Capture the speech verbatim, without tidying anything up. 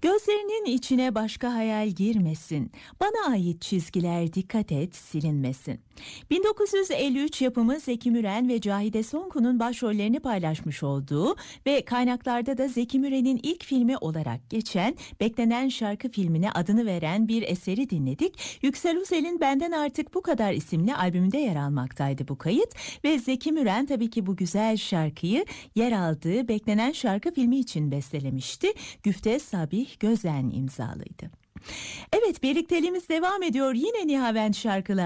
Gözlerinin içine başka hayal girmesin. Bana ait çizgiler dikkat et silinmesin. bin dokuz yüz elli üç yapımı Zeki Müren ve Cahide Sonku'nun başrollerini paylaşmış olduğu ve kaynaklarda da Zeki Müren'in ilk filmi olarak geçen Beklenen Şarkı filmine adını veren bir eseri dinledik. Yüksel Uzel'in Benden Artık Bu Kadar isimli albümünde yer almaktaydı bu kayıt ve Zeki Müren tabii ki bu güzel şarkıyı yer aldığı Beklenen Şarkı filmi için bestelemişti. Güfte Sabih Gözen imzalıydı. Evet, birlikteliğimiz devam ediyor. Yine Nihavent şarkılar.